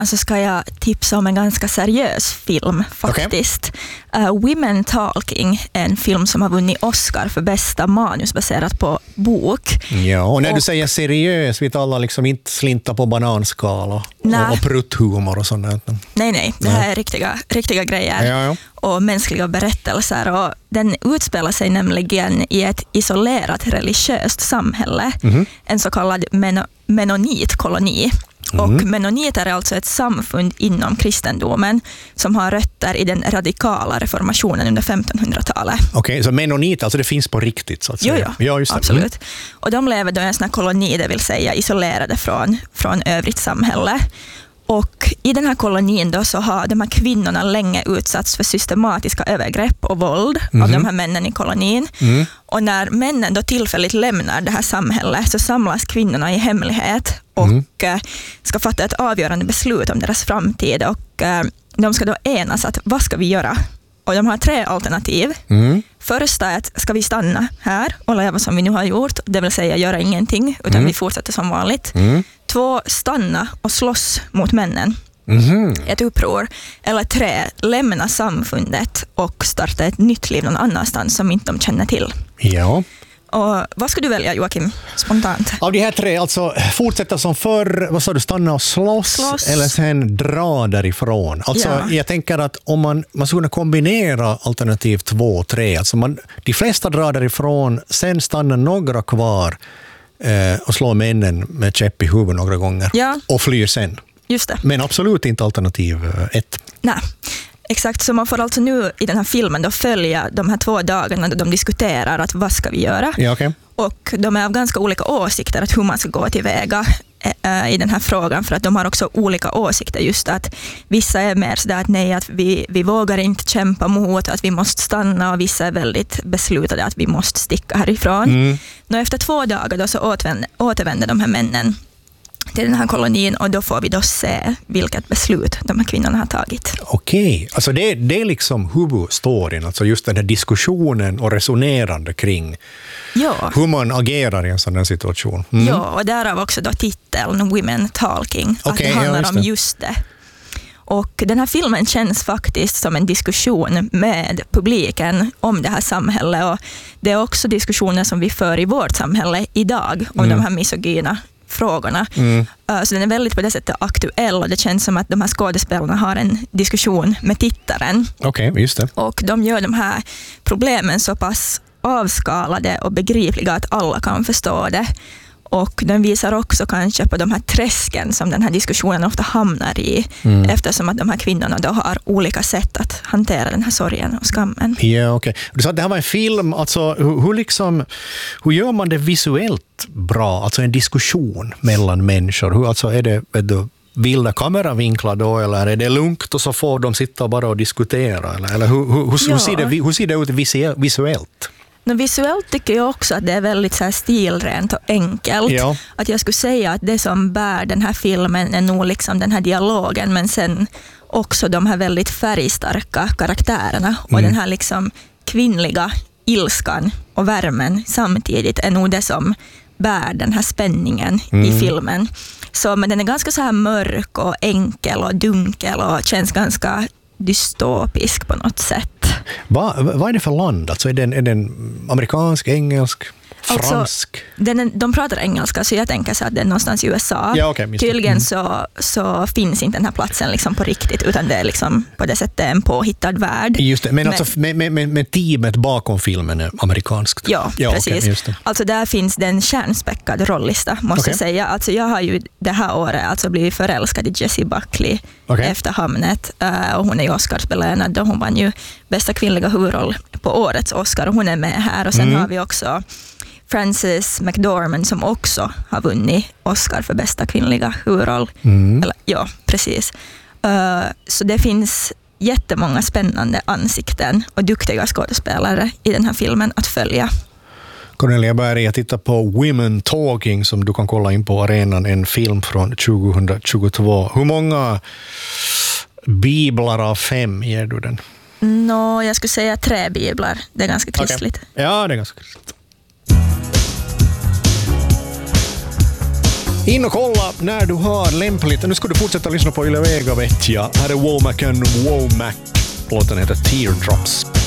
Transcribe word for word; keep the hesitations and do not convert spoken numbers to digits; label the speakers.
Speaker 1: så ska jag tipsa om en ganska seriös film faktiskt. Okay. Uh, Women Talking, en film som har vunnit Oscar för bästa manus baserat på bok.
Speaker 2: Ja, och när
Speaker 1: och,
Speaker 2: du säger seriös, vi talar liksom inte slinta på bananskal och, och, och prutthumor och sånt.
Speaker 1: Nej, nej, det här är riktiga, riktiga grejer.
Speaker 2: Ja, ja.
Speaker 1: Och mänskliga berättelser. Och den utspelar sig nämligen i ett isolerat religiöst samhälle. Mm-hmm. En så kallad men- menonitkoloni. Mm. Och menoniter är alltså ett samfund inom kristendomen som har rötter i den radikala reformationen under femtonhundratalet.
Speaker 2: Okej, okay, så menoniter, alltså det finns på riktigt så att säga?
Speaker 1: Jo, jo, ja, just det. Absolut. Mm. Och de lever då i en sån här koloni, det vill säga isolerade från, från övrigt samhälle. Och i den här kolonin då så har de här kvinnorna länge utsatts för systematiska övergrepp och våld mm. av de här männen i kolonin. Mm. Och när männen då tillfälligt lämnar det här samhället så samlas kvinnorna i hemlighet och mm. ska fatta ett avgörande beslut om deras framtid. Och de ska då enas att vad ska vi göra? Och de har tre alternativ. Mm. Första är att ska vi stanna här och leva som vi nu har gjort, det vill säga göra ingenting utan mm. vi fortsätter som vanligt. Mm. Två, stanna och slåss mot männen. Mm. Ett uppror. Eller tre, lämna samfundet och starta ett nytt liv någon annanstans som inte de känner till.
Speaker 2: Ja.
Speaker 1: Och vad ska du välja, Joakim, spontant?
Speaker 2: Av de här tre, alltså fortsätta som förr, vad sa du, stanna och slåss, slåss. Eller sen dra därifrån. Alltså ja. Jag tänker att om man, man skulle kombinera alternativ två och tre, alltså man, de flesta drar därifrån, sen stannar några kvar eh, och slår männen med käpp i huvudet några gånger ja. Och flyr sen.
Speaker 1: Just det.
Speaker 2: Men absolut inte alternativ ett.
Speaker 1: Nej. Exakt, så man får alltså nu i den här filmen då följa de här två dagarna då de diskuterar att vad ska vi göra.
Speaker 2: Ja, okay.
Speaker 1: Och de är av ganska olika åsikter att hur man ska gå tillväga äh, i den här frågan, för att de har också olika åsikter, just att vissa är mer sådär att nej, att vi, vi vågar inte kämpa mot, att vi måste stanna, och vissa är väldigt beslutade att vi måste sticka härifrån. Mm. Och efter två dagar då så återvänder, återvänder de här männen till den här kolonin, och då får vi då se vilket beslut de här kvinnorna har tagit.
Speaker 2: Okej, alltså det, det är liksom huvudstoryn, alltså just den här diskussionen och resonerande kring ja. Hur man agerar i en sån här situation. Mm.
Speaker 1: Ja, och därav också då titeln Women Talking, att okay, det handlar ja, just det. om just det. Och den här filmen känns faktiskt som en diskussion med publiken om det här samhället, och det är också diskussioner som vi för i vårt samhälle idag om mm. de här misogyna frågorna. Mm. Så den är väldigt på det sättet aktuell, och det känns som att de här skådespelarna har en diskussion med tittaren.
Speaker 2: Okej, okay, just det.
Speaker 1: Och de gör de här problemen så pass avskalade och begripliga att alla kan förstå det. Och den visar också kanske på de här träsken som den här diskussionen ofta hamnar i, mm. eftersom att de här kvinnorna då har olika sätt att hantera den här sorgen och skammen.
Speaker 2: Ja, okej. Okay. Du sa att det här var en film, alltså hur, hur, liksom, hur gör man det visuellt bra? Alltså en diskussion mellan människor. Hur, alltså är det, vet du, vilda kameravinklar då, eller är det lugnt och så får de sitta bara och diskutera? Eller, eller hur, hur, hur, ja. hur, ser det, hur ser det ut visuellt?
Speaker 1: No, visuellt tycker jag också att det är väldigt så här stilrent och enkelt. Ja. Att jag skulle säga att det som bär den här filmen är nog liksom den här dialogen, men sen också de här väldigt färgstarka karaktärerna och mm. den här liksom kvinnliga ilskan och värmen samtidigt är nog det som bär den här spänningen mm. i filmen. Så, men den är ganska så här mörk och enkel och dunkel och känns ganska dystopisk på något sätt.
Speaker 2: Va, vad är det för land? Alltså är den, är den amerikansk, engelsk, fransk?
Speaker 1: Alltså, den är, de pratar engelska, så jag tänker så att den är någonstans i U S A.
Speaker 2: Ja, okay,
Speaker 1: Tydligen
Speaker 2: mm.
Speaker 1: så, så finns inte den här platsen liksom på riktigt, utan det är liksom på det sättet en påhittad värld.
Speaker 2: Just det, men, men, alltså, med, med, med teamet bakom filmen är amerikanskt?
Speaker 1: Ja, ja precis. Okay, just det. Alltså där finns den kärnspäckad rollista, måste okay. jag säga. Alltså jag har ju det här året alltså blivit förälskad i Jessie Buckley okay. efter Hamnet, uh, och hon är ju Oscarsbelönad och hon vann ju bästa kvinnliga huvudroll på årets Oscar, och hon är med här. Och sen mm. har vi också Frances McDormand som också har vunnit Oscar för bästa kvinnliga huvudroll. Mm. Eller, ja, precis. Uh, så det finns jättemånga spännande ansikten och duktiga skådespelare i den här filmen att följa.
Speaker 2: Cornelia Berg, jag tittar på Women Talking som du kan kolla in på arenan, en film från tjugohundratjugotvå. Hur många biblar av fem ger du den?
Speaker 1: No, jag skulle säga tre biblar. Det är ganska kristligt.
Speaker 2: Okay. Ja, det är ganska kristligt. In och kolla när du har lämpligt. Nu ska du fortsätta lyssna på Yle Vega, vet jag. Här är Womack and Womack. Låten heter Teardrops.